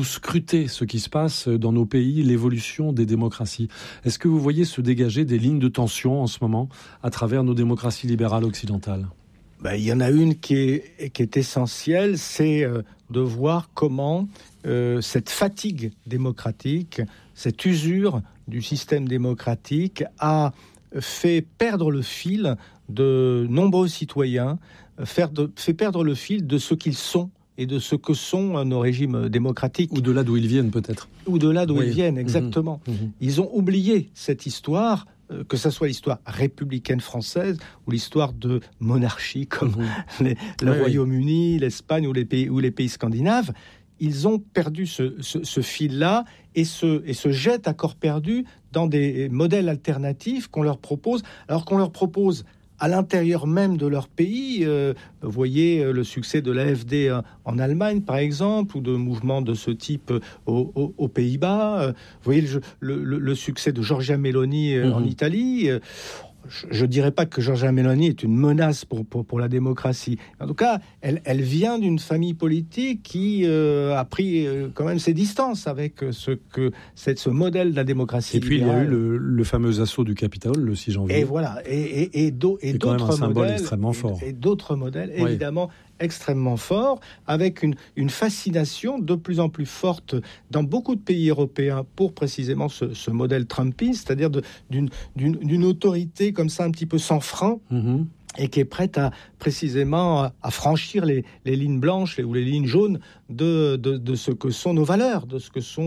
scrutez ce qui se passe dans nos pays, l'évolution des démocraties. Est-ce que vous voyez se dégager des lignes de tension en ce moment à travers nos démocraties libérales occidentales ? Il y en a une qui est essentielle, c'est de voir comment cette fatigue démocratique, cette usure du système démocratique a fait perdre le fil de nombreux citoyens, fait perdre le fil de ce qu'ils sont et de ce que sont nos régimes démocratiques. Ou de là d'où ils viennent, peut-être. Ou de là d'où ils viennent, exactement. Ils ont oublié cette histoire, que ce soit l'histoire républicaine française ou l'histoire de monarchie comme le Royaume-Uni, l'Espagne ou les pays scandinaves. Ils ont perdu ce fil-là et se jettent à corps perdu dans des modèles alternatifs qu'on leur propose, alors qu'on leur propose à l'intérieur même de leur pays. Vous voyez le succès de l'AfD en Allemagne, par exemple, ou de mouvements de ce type aux Pays-Bas. Vous voyez le succès de Giorgia Meloni en Italie. Je ne dirais pas que Giorgia Meloni est une menace pour la démocratie. En tout cas, elle vient d'une famille politique qui a pris quand même ses distances avec ce modèle de la démocratie. Et puis libérale. Il y a eu le fameux assaut du Capitole le 6 janvier. Et voilà, et d'autres quand même un symbole modèles extrêmement fort. Et d'autres modèles, évidemment, extrêmement forts, avec une fascination de plus en plus forte dans beaucoup de pays européens pour précisément ce modèle trumpiste, c'est-à-dire d'une autorité comme ça un petit peu sans frein, et qui est prête précisément à franchir les lignes blanches ou les lignes jaunes de ce que sont nos valeurs, de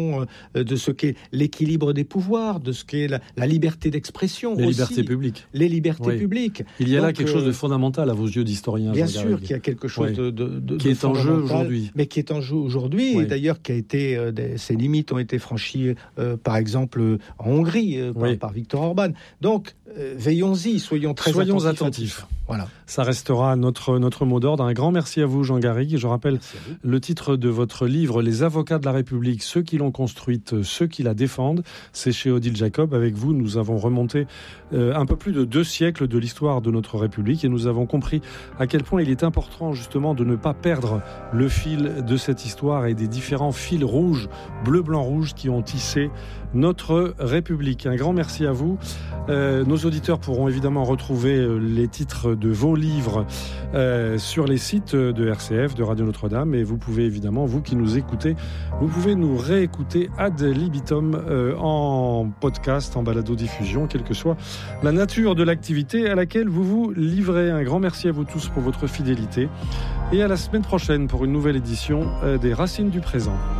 ce qu'est l'équilibre des pouvoirs, de ce qu'est la liberté d'expression. Les libertés publiques. Les libertés publiques. Il y a là quelque chose de fondamental à vos yeux d'historien. Bien sûr qu'il y a quelque chose qui est en jeu aujourd'hui. Mais qui est en jeu aujourd'hui, et d'ailleurs qui a été, ses limites ont été franchies, par exemple en Hongrie, par Viktor Orban. Donc, veillons-y, soyons attentifs. Voilà. Ça restera notre mot d'ordre. Un grand merci à vous, Jean Garrigue. Je rappelle le titre de votre livre, Les avocats de la République, ceux qui l'ont construite, ceux qui la défendent. C'est chez Odile Jacob. Avec vous, nous avons remonté un peu plus de 2 siècles de l'histoire de notre République et nous avons compris à quel point il est important justement de ne pas perdre le fil de cette histoire et des différents fils rouges, bleu, blanc, rouge qui ont tissé notre République. Un grand merci à vous. Nos auditeurs pourront évidemment retrouver les titres de vos livres sur les sites de RCF, de Radio Notre-Dame, et vous pouvez évidemment, vous qui nous écoutez, vous pouvez nous réécouter ad libitum en podcast, en balado-diffusion, quelle que soit la nature de l'activité à laquelle vous vous livrez. Un grand merci à vous tous pour votre fidélité et à la semaine prochaine pour une nouvelle édition des Racines du Présent.